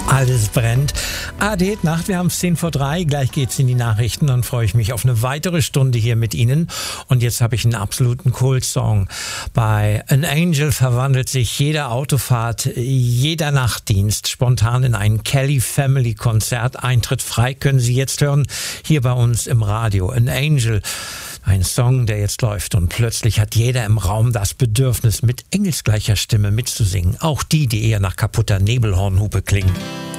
Alles brennt. ARD Nacht, wir haben es 3:10. Gleich geht's in die Nachrichten. Dann freue ich mich auf eine weitere Stunde hier mit Ihnen. Und jetzt habe ich einen absoluten Cool-Song. Bei An Angel verwandelt sich jede Autofahrt, jeder Nachtdienst spontan in ein Kelly Family Konzert. Eintritt frei, können Sie jetzt hören, hier bei uns im Radio. An Angel. Ein Song, der jetzt läuft, und plötzlich hat jeder im Raum das Bedürfnis, mit engelsgleicher Stimme mitzusingen. Auch die eher nach kaputter Nebelhornhupe klingen.